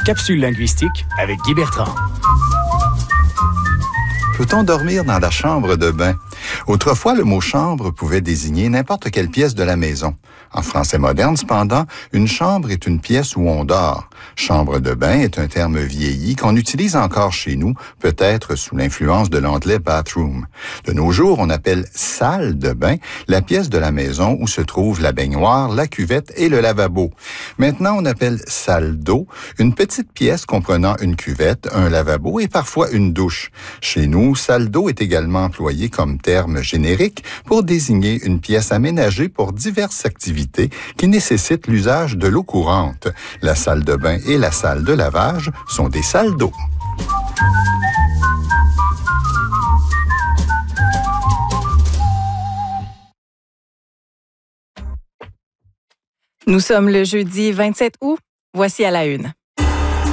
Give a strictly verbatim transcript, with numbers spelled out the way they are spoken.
Capsule linguistique avec Guy Bertrand. Peut-on dormir dans la chambre de bain? Autrefois, le mot « chambre » pouvait désigner n'importe quelle pièce de la maison. En français moderne, cependant, une chambre est une pièce où on dort. Chambre de bain est un terme vieilli qu'on utilise encore chez nous, peut-être sous l'influence de l'anglais « bathroom ». De nos jours, on appelle « salle de bain » la pièce de la maison où se trouve la baignoire, la cuvette et le lavabo. Maintenant, on appelle « salle d'eau » une petite pièce comprenant une cuvette, un lavabo et parfois une douche. Chez nous, salle d'eau est également employée comme terme générique pour désigner une pièce aménagée pour diverses activités qui nécessitent l'usage de l'eau courante. La salle de bain et la salle de lavage sont des salles d'eau. Nous sommes le jeudi vingt-sept août. Voici à la une.